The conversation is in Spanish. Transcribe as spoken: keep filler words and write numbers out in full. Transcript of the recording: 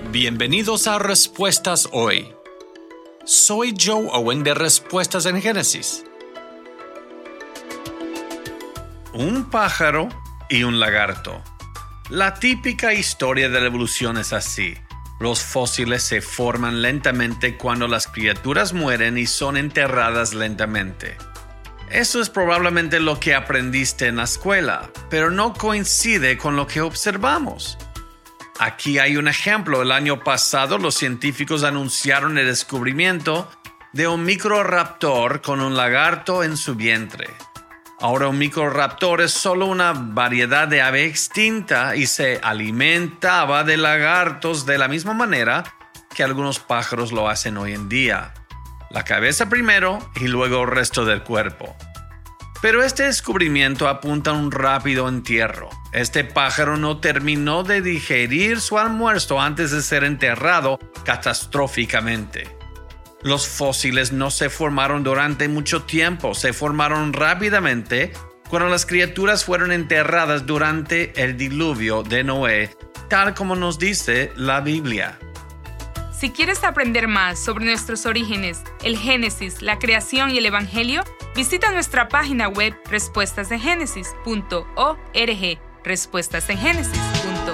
Bienvenidos a Respuestas Hoy. Soy Joe Owen de Respuestas en Génesis. Un pájaro y un lagarto. La típica historia de la evolución es así. Los fósiles se forman lentamente cuando las criaturas mueren y son enterradas lentamente. Eso es probablemente lo que aprendiste en la escuela, pero no coincide con lo que observamos. Aquí hay un ejemplo. El año pasado los científicos anunciaron el descubrimiento de un microraptor con un lagarto en su vientre. Ahora un microraptor es solo una variedad de ave extinta y se alimentaba de lagartos de la misma manera que algunos pájaros lo hacen hoy en día. La cabeza primero y luego el resto del cuerpo. Pero este descubrimiento apunta a un rápido entierro. Este pájaro no terminó de digerir su almuerzo antes de ser enterrado catastróficamente. Los fósiles no se formaron durante mucho tiempo, se formaron rápidamente cuando las criaturas fueron enterradas durante el diluvio de Noé, tal como nos dice la Biblia. Si quieres aprender más sobre nuestros orígenes, el Génesis, la creación y el Evangelio, visita nuestra página web respuestas en génesis punto org. Respuestas en Génesis.